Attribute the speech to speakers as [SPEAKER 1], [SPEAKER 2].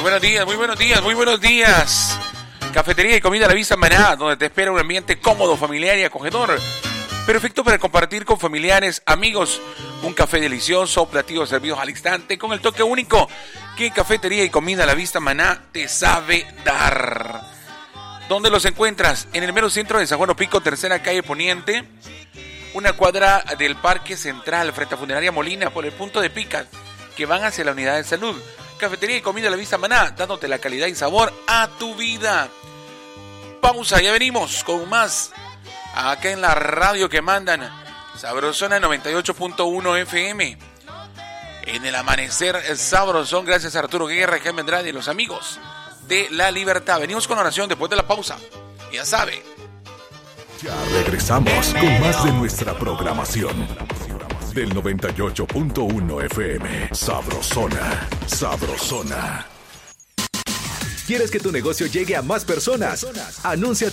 [SPEAKER 1] buenos días, muy buenos días, muy buenos días. Cafetería y comida a la vista Maná, donde te espera un ambiente cómodo, familiar y acogedor. Perfecto para compartir con familiares, amigos. Un café delicioso, platillos servidos al instante, con el toque único que Cafetería y comida a la vista Maná te sabe dar. ¿Dónde los encuentras? En el mero centro de San Juan Opico, tercera calle Poniente, una cuadra del Parque Central, frente a Funeraria Molina, por el punto de picas que van hacia la unidad de salud. Cafetería y comida a la vista Maná, dándote la calidad y sabor a tu vida. Pausa, ya venimos con más acá en la radio que mandan. Sabrosona 98.1 FM. En el amanecer sabrosón, gracias a Arturo Guerra, Jaime Andrade y los amigos de La Libertad. Venimos con oración después de la pausa. Ya sabe.
[SPEAKER 2] Ya regresamos con más de nuestra programación. Del 98.1 FM. Sabrosona. Sabrosona.
[SPEAKER 3] ¿Quieres que tu negocio llegue a más personas? Anúnciate